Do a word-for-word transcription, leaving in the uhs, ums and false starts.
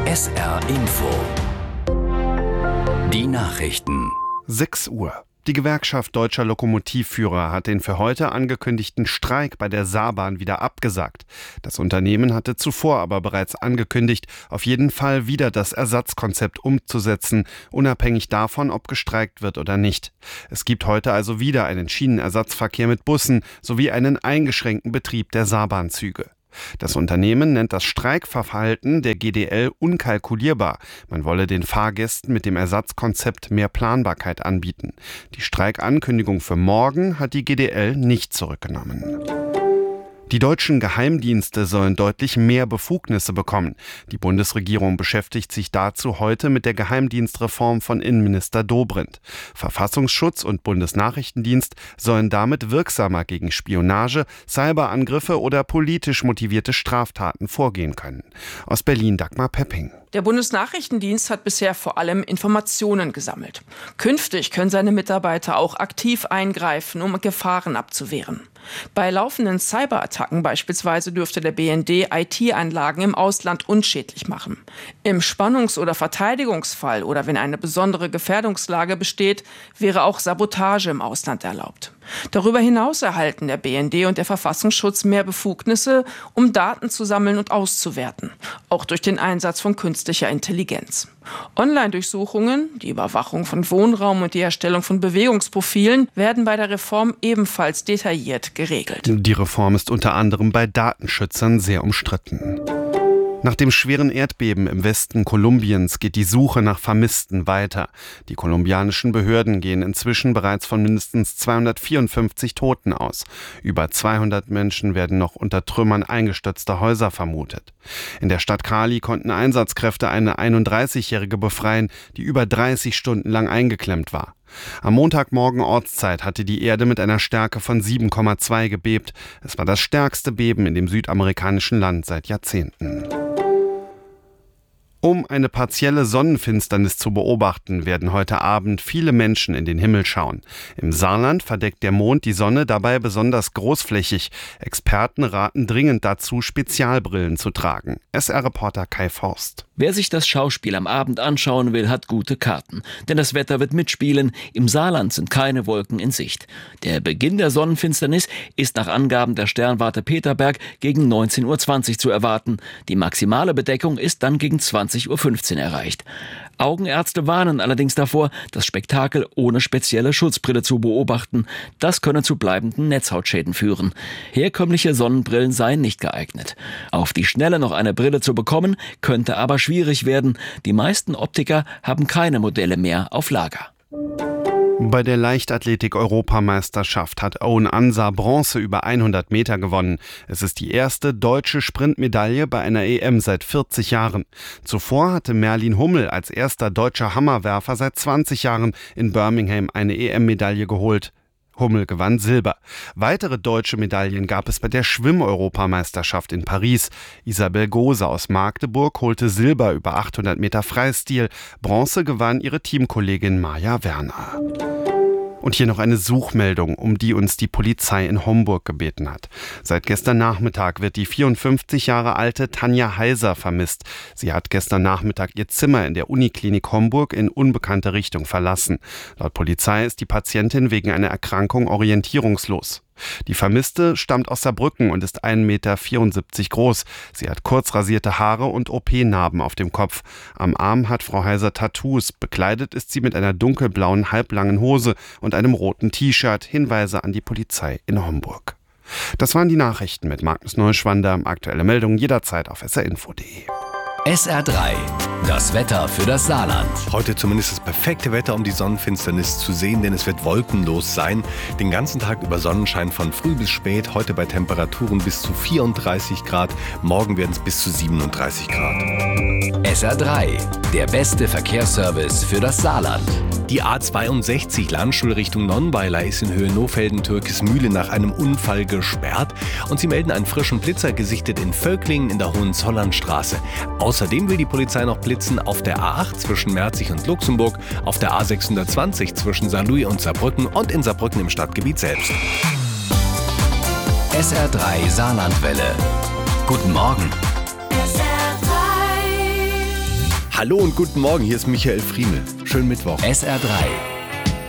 S R Info. Die Nachrichten. sechs Uhr. Die Gewerkschaft Deutscher Lokomotivführer hat den für heute angekündigten Streik bei der Saarbahn wieder abgesagt. Das Unternehmen hatte zuvor aber bereits angekündigt, auf jeden Fall wieder das Ersatzkonzept umzusetzen, unabhängig davon, ob gestreikt wird oder nicht. Es gibt heute also wieder einen Schienenersatzverkehr mit Bussen sowie einen eingeschränkten Betrieb der Saarbahnzüge. Das Unternehmen nennt das Streikverhalten der G D L unkalkulierbar. Man wolle den Fahrgästen mit dem Ersatzkonzept mehr Planbarkeit anbieten. Die Streikankündigung für morgen hat die G D L nicht zurückgenommen. Die deutschen Geheimdienste sollen deutlich mehr Befugnisse bekommen. Die Bundesregierung beschäftigt sich dazu heute mit der Geheimdienstreform von Innenminister Dobrindt. Verfassungsschutz und Bundesnachrichtendienst sollen damit wirksamer gegen Spionage, Cyberangriffe oder politisch motivierte Straftaten vorgehen können. Aus Berlin Dagmar Pepping. Der Bundesnachrichtendienst hat bisher vor allem Informationen gesammelt. Künftig können seine Mitarbeiter auch aktiv eingreifen, um Gefahren abzuwehren. Bei laufenden Cyberattacken beispielsweise dürfte der B N D I T-Anlagen im Ausland unschädlich machen. Im Spannungs- oder Verteidigungsfall oder wenn eine besondere Gefährdungslage besteht, wäre auch Sabotage im Ausland erlaubt. Darüber hinaus erhalten der B N D und der Verfassungsschutz mehr Befugnisse, um Daten zu sammeln und auszuwerten, auch durch den Einsatz von künstlicher Intelligenz. Online-Durchsuchungen, die Überwachung von Wohnraum und die Erstellung von Bewegungsprofilen werden bei der Reform ebenfalls detailliert geregelt. Die Reform ist unter anderem bei Datenschützern sehr umstritten. Nach dem schweren Erdbeben im Westen Kolumbiens geht die Suche nach Vermissten weiter. Die kolumbianischen Behörden gehen inzwischen bereits von mindestens zweihundertvierundfünfzig Toten aus. Über zweihundert Menschen werden noch unter Trümmern eingestürzter Häuser vermutet. In der Stadt Cali konnten Einsatzkräfte eine einunddreißigjährige befreien, die über dreißig Stunden lang eingeklemmt war. Am Montagmorgen Ortszeit hatte die Erde mit einer Stärke von sieben Komma zwei gebebt. Es war das stärkste Beben in dem südamerikanischen Land seit Jahrzehnten. Um eine partielle Sonnenfinsternis zu beobachten, werden heute Abend viele Menschen in den Himmel schauen. Im Saarland verdeckt der Mond die Sonne dabei besonders großflächig. Experten raten dringend dazu, Spezialbrillen zu tragen. S R-Reporter Kai Forst. Wer sich das Schauspiel am Abend anschauen will, hat gute Karten. Denn das Wetter wird mitspielen. Im Saarland sind keine Wolken in Sicht. Der Beginn der Sonnenfinsternis ist nach Angaben der Sternwarte Peterberg gegen neunzehn Uhr zwanzig zu erwarten. Die maximale Bedeckung ist dann gegen zwanzig Uhr fünfzehn erreicht. Augenärzte warnen allerdings davor, das Spektakel ohne spezielle Schutzbrille zu beobachten. Das könne zu bleibenden Netzhautschäden führen. Herkömmliche Sonnenbrillen seien nicht geeignet. Auf die Schnelle noch eine Brille zu bekommen, könnte aber schwierig werden. Die meisten Optiker haben keine Modelle mehr auf Lager. Bei der Leichtathletik-Europameisterschaft hat Owen Ansah Bronze über hundert Meter gewonnen. Es ist die erste deutsche Sprintmedaille bei einer E M seit vierzig Jahren. Zuvor hatte Merlin Hummel als erster deutscher Hammerwerfer seit zwanzig Jahren in Birmingham eine E M-Medaille geholt. Hummel gewann Silber. Weitere deutsche Medaillen gab es bei der Schwimm-Europameisterschaft in Paris. Isabel Gose aus Magdeburg holte Silber über achthundert Meter Freistil. Bronze gewann ihre Teamkollegin Maja Werner. Und hier noch eine Suchmeldung, um die uns die Polizei in Homburg gebeten hat. Seit gestern Nachmittag wird die vierundfünfzig Jahre alte Tanja Heiser vermisst. Sie hat gestern Nachmittag ihr Zimmer in der Uniklinik Homburg in unbekannte Richtung verlassen. Laut Polizei ist die Patientin wegen einer Erkrankung orientierungslos. Die Vermisste stammt aus Saarbrücken und ist ein Meter vierundsiebzig groß. Sie hat kurz rasierte Haare und O P-Narben auf dem Kopf. Am Arm hat Frau Heiser Tattoos. Bekleidet ist sie mit einer dunkelblauen, halblangen Hose und einem roten T-Shirt. Hinweise an die Polizei in Homburg. Das waren die Nachrichten mit Magnus Neuschwander. Aktuelle Meldungen jederzeit auf S R info punkt de. S R drei. Das Wetter für das Saarland. Heute zumindest das perfekte Wetter, um die Sonnenfinsternis zu sehen, denn es wird wolkenlos sein. Den ganzen Tag über Sonnenschein von früh bis spät. Heute bei Temperaturen bis zu vierunddreißig Grad. Morgen werden es bis zu siebenunddreißig Grad. S R drei. Der beste Verkehrsservice für das Saarland. Die A zweiundsechzig Landstuhl Richtung Nonnweiler ist in Höhe Nofelden-Türkismühle nach einem Unfall gesperrt. Und sie melden einen frischen Blitzer gesichtet in Völklingen in der Hohenzollernstraße. Außerdem will die Polizei noch blitzen auf der A acht zwischen Merzig und Luxemburg, auf der A sechshundertzwanzig zwischen Saarlouis und Saarbrücken und in Saarbrücken im Stadtgebiet selbst. S R drei Saarlandwelle. Guten Morgen. S R drei Hallo und guten Morgen, hier ist Michael Friemel. Schönen Mittwoch. S R drei